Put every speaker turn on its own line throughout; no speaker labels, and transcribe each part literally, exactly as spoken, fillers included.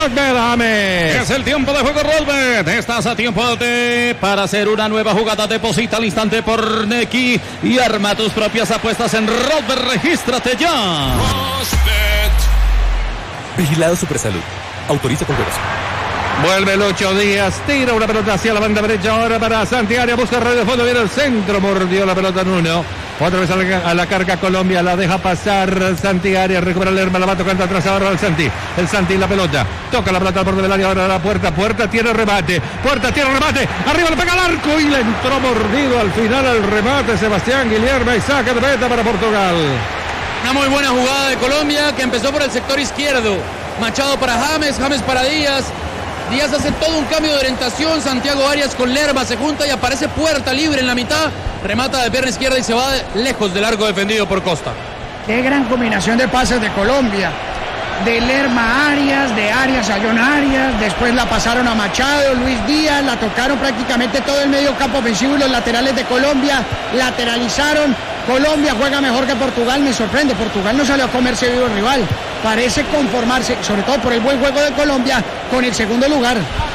Es el tiempo de juego, Robert. Estás a tiempo de para hacer una nueva jugada. Deposita al instante por Neki y arma tus propias apuestas en Robert. Regístrate ya.
Vigilado Supersalud. Autoriza con juegos.
Vuelve Lucho Díaz, tira una pelota hacia la banda derecha, ahora para Santiago, busca el de fondo, viene el centro, mordió la pelota en uno. Otra vez a la, a la carga Colombia, la deja pasar Santiago, recupera el Lerma, la va tocando atrás ahora el Santi. El Santi la pelota, toca la pelota al borde del área, ahora la puerta, puerta tiene remate, puerta tiene remate, arriba le pega al arco y le entró mordido al final el remate Sebastián Guillermo y saca de meta para Portugal.
Una muy buena jugada de Colombia que empezó por el sector izquierdo. Machado para James, James para Díaz. Díaz hace todo un cambio de orientación. Santiago Arias con Lerma se junta y aparece puerta libre en la mitad. Remata de pierna izquierda y se va lejos del arco defendido por Costa.
Qué gran combinación de pases de Colombia. De Lerma a Arias, de Arias a John Arias. Después la pasaron a Machado, Luis Díaz. La tocaron prácticamente todo el medio campo ofensivo y los laterales de Colombia. Lateralizaron. Colombia juega mejor que Portugal, me sorprende. Portugal no salió a comerse vivo el rival. Parece conformarse, sobre todo por el buen juego de Colombia, con el segundo lugar.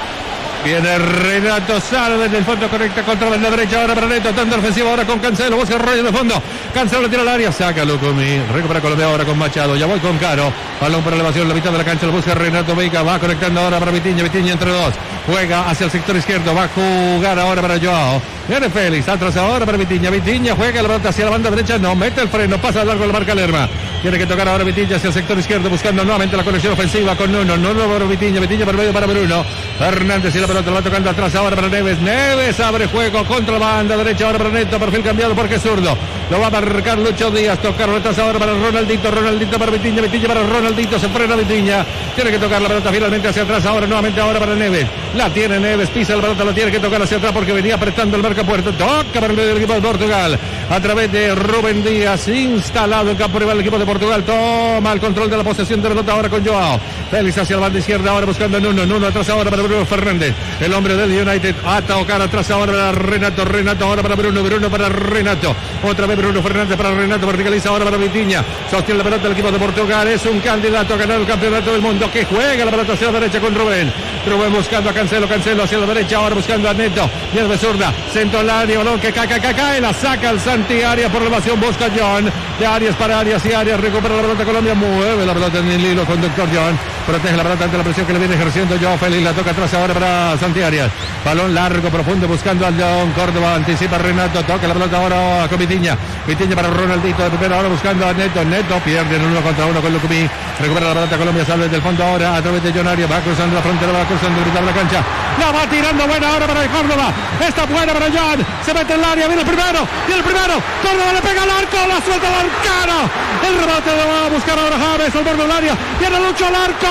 Viene Renato Sala desde el fondo, conecta contra la derecha, ahora para Neto, tanto ofensivo ahora con Cancelo, busca el rollo de fondo, Cancelo le tira al área, saca Lucumí, recupera Colombia ahora con Machado, ya voy con Caro, balón por elevación en la mitad de la cancha, lo busca Renato Veiga, va conectando ahora para Vitinha, Vitinha entre dos, juega hacia el sector izquierdo, va a jugar ahora para Joao, viene Félix, atrás ahora para Vitinha, Vitinha juega la pelota hacia la banda derecha, no, mete el freno, pasa al largo de la marca Lerma, tiene que tocar ahora Vitinha hacia el sector izquierdo, buscando nuevamente la conexión ofensiva con Nuno, Nuno para Vitinha, Vitinha por medio para Bruno, Fernández y la pelota la va tocando atrás ahora para Neves, Neves abre juego contra la banda derecha ahora para Neto, perfil cambiado porque es zurdo, lo va a marcar Lucho Díaz, tocar atrás ahora para Ronaldito, Ronaldito para Vitinha, Vitinha para Ronaldito, se frena Vitinha, tiene que tocar la pelota finalmente hacia atrás ahora nuevamente ahora para Neves, la tiene Neves, pisa la pelota, la tiene que tocar hacia atrás porque venía apretando el marcapuerto, toca para el medio del equipo de Portugal, a través de Rubén Díaz, instalado en campo rival el equipo de Portugal, toma el control de la posesión de pelota ahora con Joao, Félix hacia la banda izquierda ahora buscando a Nuno, Nuno atrás ahora para Bruno Fernández, el hombre del United, a tocar atrás ahora para Renato, Renato ahora para Bruno, Bruno para Renato, otra vez Bruno Fernández para Renato, verticaliza ahora para Vitinha, sostiene la pelota del equipo de Portugal, es un candidato a ganar el campeonato del mundo, que juega la pelota hacia la derecha con Rubén, Rubén buscando a Cancelo, Cancelo hacia la derecha, ahora buscando a Neto, viene de zurda, centro al área, balón que cae, cae, cae, la saca el Santi Arias por elevación, busca John, de Arias para Arias y Arias recupera la pelota Colombia, mueve la pelota en el hilo con Doctor John, protege la pelota ante la presión que le viene ejerciendo Joao Félix, la toca atrás ahora para Santi Arias, balón largo, profundo, buscando a John Córdoba, anticipa Renato, toca la pelota ahora con Vitinha, Vitinha para Ronaldito, de primera ahora buscando a Neto, Neto pierde en uno contra uno con Lucumí, recupera la pelota Colombia, sale desde el fondo ahora a través de John Arias, va cruzando la frontera, va cruzando la mitad de la cancha, la va tirando buena ahora para Córdoba, está buena para John, se mete en el área, viene el primero, viene el primero, Córdoba le pega al arco, la suelta al arcano, el remate lo va a buscar ahora James, al borde del área, viene Lucho al arco,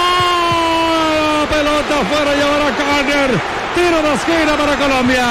pelota fuera y ahora córner, tiro de esquina para Colombia.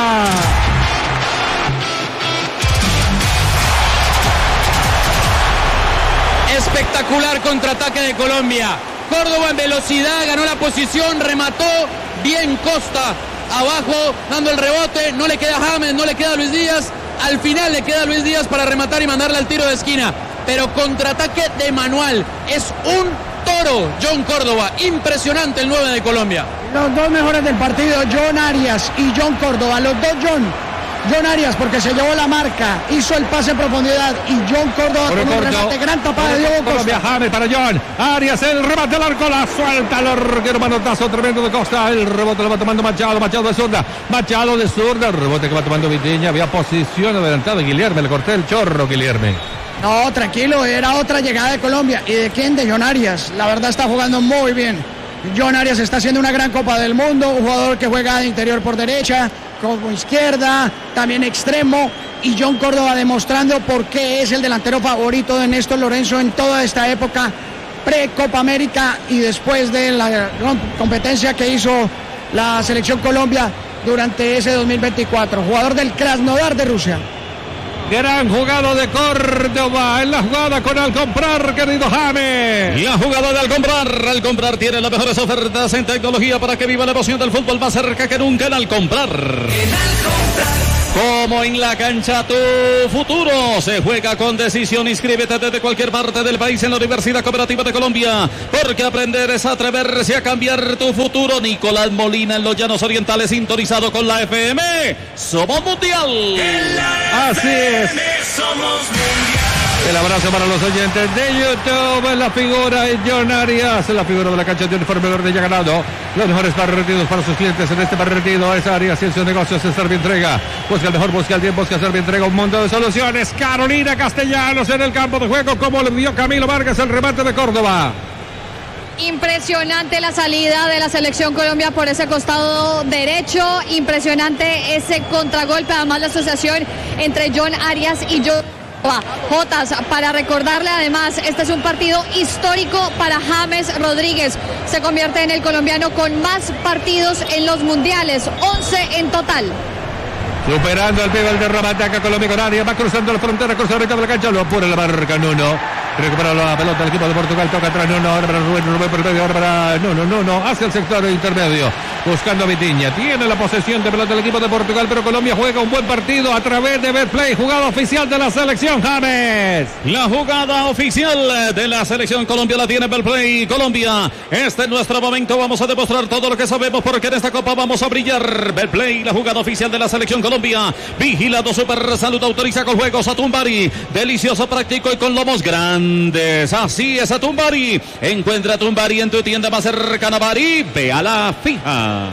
Espectacular contraataque de Colombia. Córdoba en velocidad, ganó la posición, remató bien Costa. Abajo, dando el rebote, no le queda James, no le queda Luis Díaz. Al final le queda Luis Díaz para rematar y mandarle al tiro de esquina. Pero contraataque de manual. Es un toro, John Córdoba. Impresionante el nueve de Colombia.
Los dos mejores del partido, John Arias y John Córdoba. Los dos John. John Arias porque se llevó la marca, hizo el pase en profundidad y John Córdoba con un remate, gran tapada de Diego Costa.
Colombia, James para John Arias, el remate al arco, la suelta, el arquero, manotazo tremendo de Costa, el rebote lo va tomando Machado, Machado de zurda, Machado de zurda, el rebote que va tomando Vitinha, había posición adelantada de Guillermo, le corté el chorro Guillermo.
No, tranquilo, era otra llegada de Colombia. ¿Y de quién? De John Arias. La verdad está jugando muy bien. John Arias está haciendo una gran Copa del Mundo, un jugador que juega de interior por derecha, como izquierda, también extremo, y John Córdoba demostrando por qué es el delantero favorito de Néstor Lorenzo en toda esta época pre-Copa América y después de la competencia que hizo la selección Colombia durante ese dos mil veinticuatro. Jugador del Krasnodar de Rusia.
Gran jugado de Córdoba en la jugada con Al Comprar, querido James.
La jugada de Al Comprar. Al Comprar tiene las mejores ofertas en tecnología para que viva la emoción del fútbol más cerca que nunca en Al Comprar.
En Al Comprar
Como en la cancha, tu futuro se juega con decisión. Inscríbete desde cualquier parte del país en la Universidad Cooperativa de Colombia, porque aprender es atreverse a cambiar tu futuro. Nicolás Molina en los Llanos Orientales, sintonizado con la F M. Somos Mundial.
Así es. Somos Mundial. El abrazo para los oyentes de YouTube. La figura de John Arias, la figura de la cancha de uniforme verde, ya ganado los mejores partidos para sus clientes en este partido. Es Arias y en sus negocios es Servientrega. Busca el mejor, busca el bien, busca Servientrega. Un mundo de soluciones. Carolina Castellanos en el campo de juego, como le dio Camilo Vargas el remate de Córdoba.
Impresionante la salida de la selección Colombia por ese costado derecho. Impresionante ese contragolpe. Además, la asociación entre John Arias y yo. Jotas, para recordarle además, este es un partido histórico para James Rodríguez. Se convierte en el colombiano con más partidos en los mundiales, once en total.
Superando al pie del derrama, ataca Colombia con Arias, va cruzando la frontera, cruza ahorita de la cancha, lo apura la marca Nuno. Recupera la pelota el equipo de Portugal, toca atrás Nuno, ahora para Rubén, Rubén por el medio, ahora para Nuno, Nuno, hacia el sector intermedio, buscando a Vitinha. Tiene la posesión de pelota el equipo de Portugal, pero Colombia juega un buen partido a través de Betplay, jugada oficial de la selección, James.
La jugada oficial de la selección Colombia la tiene Betplay. Colombia, este es nuestro momento, vamos a demostrar todo lo que sabemos, porque en esta copa vamos a brillar. Betplay, la jugada oficial de la selección Colombia. Vigilado Super Salud, autoriza con juegos a Tumbari. Delicioso, práctico y con lomos grandes. Así es a Tumbari. Encuentra Tumbari en tu tienda más cercana. Bari, ve a la fija.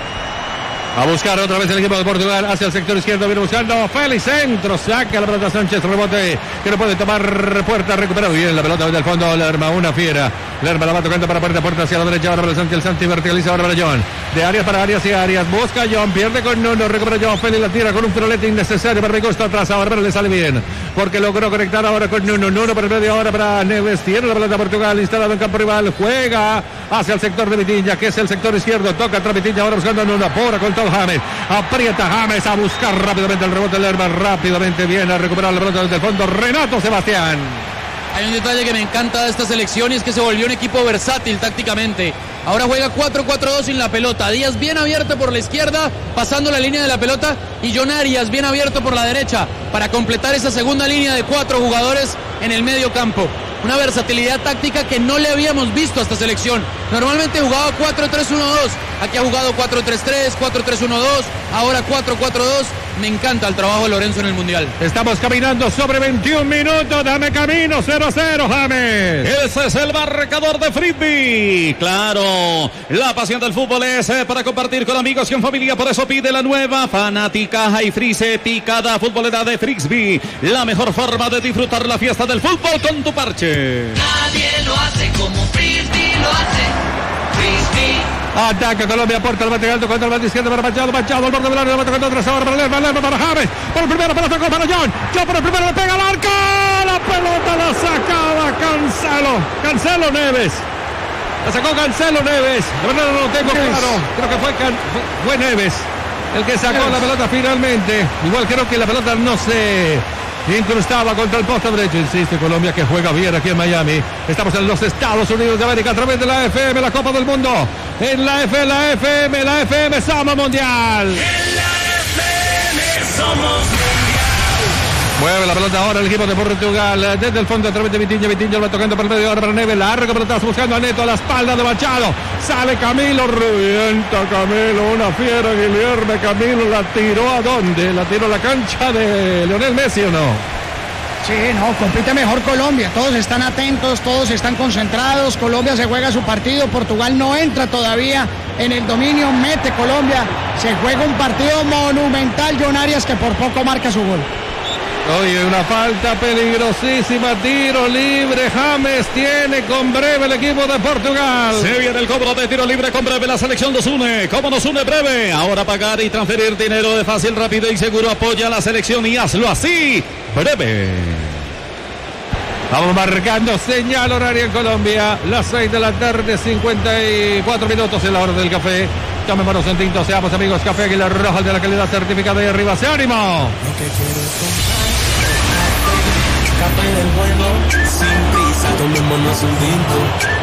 A buscar otra vez el equipo de Portugal hacia el sector izquierdo, viene buscando Félix, centro, saca la pelota Sánchez, rebote, que no puede tomar puerta, recupera bien la pelota desde el fondo, Lerma, una fiera, Lerma la va tocando para puerta, puerta hacia la derecha, ahora para el Santi, el Santi verticaliza ahora para John, de Arias para Arias y Arias, busca John, pierde con Nuno, recupera John, Félix la tira con un pirolete innecesario, para mi costa atrás, ahora pero le sale bien, porque logró conectar ahora con Nuno, Nuno por el medio, ahora para Neves, tiene la pelota Portugal, instalado en campo rival, juega hacia el sector de Vitinha, que es el sector izquierdo, toca atrás Vitinha, ahora buscando a Nuno, por con todo James, aprieta James a buscar rápidamente el rebote, Lerma rápidamente viene a recuperar la pelota desde el fondo, Renato Sebastián.
Hay un detalle que me encanta de esta selección y es que se volvió un equipo versátil tácticamente. Ahora juega cuatro cuatro dos sin la pelota. Díaz bien abierto por la izquierda, pasando la línea de la pelota, y John Arias bien abierto por la derecha para completar esa segunda línea de cuatro jugadores en el medio campo. Una versatilidad táctica que no le habíamos visto a esta selección. Normalmente jugaba cuatro tres uno dos. Aquí ha jugado cuatro tres tres, cuatro tres uno dos, ahora cuatro cuatro dos. Me encanta el trabajo de Lorenzo en el Mundial.
Estamos caminando sobre veintiún minutos. Dame camino, cero a cero, James.
Ese es el marcador de Frisbee. Claro, la pasión del fútbol es eh, para compartir con amigos y en familia. Por eso pide la nueva fanática High Freeze picada futbolera de Frisbee. La mejor forma de disfrutar la fiesta del fútbol con tu parche.
Nadie lo hace como Frisbee lo hace. Frisbee.
Ataca Colombia, aporta el bate alto contra el bate izquierdo para Machado, Machado, al borde del área, el bate contra otra ahora para Lerma, Lerma para James, por el primero, para otro, para John, John por el primero, le pega al arco, la pelota la sacaba Cancelo, Cancelo Neves, la sacó Cancelo Neves, de verdad no lo tengo claro, creo que fue, Can, fue, fue Neves el que sacó la pelota finalmente, igual creo que la pelota no se incrustaba contra el poste derecho, insiste Colombia que juega bien aquí en Miami. Estamos en los Estados Unidos de América a través de la F M, la Copa del Mundo. En la F M, la F M, la F M, somos mundial.
En la F M somos mundial.
Mueve la pelota ahora el equipo de Portugal desde el fondo a través de Vitinha, Vitinha va tocando por el medio ahora para Neves, larga pelotazo buscando a Neto a la espalda de Machado, sale Camilo, revienta Camilo, una fiera Guilherme Camilo, la tiró a dónde, la tiró a la cancha de Lionel Messi o no.
Sí, no, compite mejor Colombia, todos están atentos, todos están concentrados, Colombia se juega su partido, Portugal no entra todavía en el dominio, mete Colombia, se juega un partido monumental, John Arias que por poco marca su gol.
Oye, una falta peligrosísima, tiro libre, James tiene con breve el equipo de Portugal.
Se viene el cobro de tiro libre con breve, la selección nos une. ¿Cómo nos une breve? Ahora pagar y transferir dinero de fácil, rápido y seguro. Apoya a la selección y hazlo así, breve.
Vamos marcando señal horaria en Colombia, las seis de la tarde, cincuenta y cuatro minutos en la hora del café. Tomémonos un tinto, seamos amigos, Café Águila Roja de la calidad certificada y arriba, ¡se ánimo!
Café del bueno, sin prisa, tomémonos un tinto.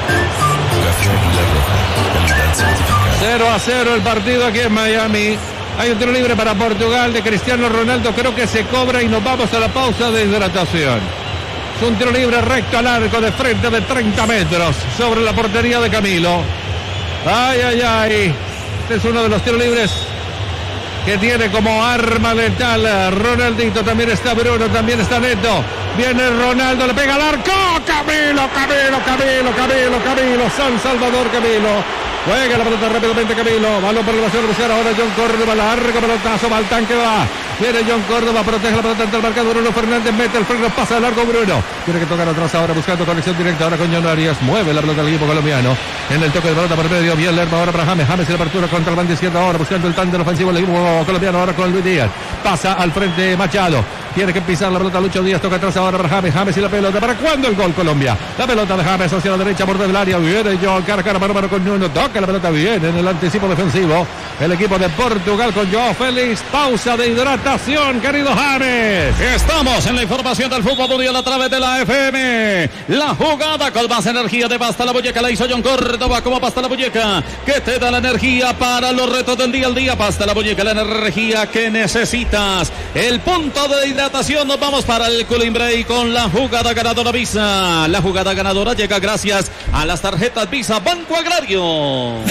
Café Águila Roja, calidad certificada.
cero a cero el partido aquí en Miami. Hay un tiro libre para Portugal de Cristiano Ronaldo. Creo que se cobra y nos vamos a la pausa de hidratación. Es un tiro libre recto al arco de frente de treinta metros sobre la portería de Camilo. Ay, ay, ay. Este es uno de los tiros libres que tiene como arma letal Ronaldito. También está Bruno, también está Neto. Viene Ronaldo, le pega al arco. Camilo, Camilo, Camilo, Camilo, Camilo. San Salvador, Camilo. Juega la pelota rápidamente Camilo. Balón por la base de buscar ahora John Córdoba. Largo pelotazo, va al tanque, va. Viene John Córdoba, protege la pelota ante el marcador. Bruno Fernández mete el freno, pasa de largo Bruno. Tiene que tocar atrás ahora buscando conexión directa ahora con John Arias. Mueve la pelota del equipo colombiano. En el toque de pelota por medio. Bien Lerma ahora para James. James en la apertura contra el banda izquierda ahora buscando el tándem ofensivo del equipo colombiano ahora con Luis Díaz. Pasa al frente Machado. Tiene que pisar la pelota Lucho Díaz. Toca atrás ahora para James. James y la pelota. ¿Para cuándo el gol Colombia? La pelota de James hacia la derecha, borde del área. Viene John cara a cara mano a mano con Nuno. Toca la pelota bien en el anticipo defensivo. El equipo de Portugal con Joao Félix. Pausa de hidratación, querido James.
Estamos en la información del fútbol mundial a través de la F M. La jugada con más energía de Pasta la Muñeca la hizo John Córdoba. Como Pasta la Muñeca, que te da la energía para los retos del día al día. Pasta la Muñeca, la energía que necesitas. El punto de hidratación. Nos vamos para el cooling break con la jugada ganadora Visa. La jugada ganadora llega gracias a las tarjetas Visa Banco Agrario.